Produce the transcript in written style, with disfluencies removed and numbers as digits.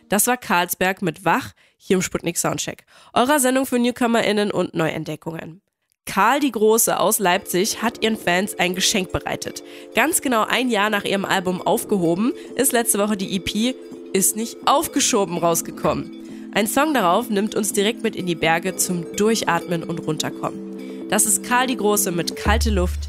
Das war Carlsberg mit Wach hier im Sputnik Soundcheck, eurer Sendung für NewcomerInnen und Neuentdeckungen. Karl die Große aus Leipzig hat ihren Fans ein Geschenk bereitet. Ganz genau ein Jahr nach ihrem Album Aufgehoben ist letzte Woche die EP Ist nicht aufgeschoben rausgekommen. Ein Song darauf nimmt uns direkt mit in die Berge zum Durchatmen und Runterkommen. Das ist Karl die Große mit Kalte Luft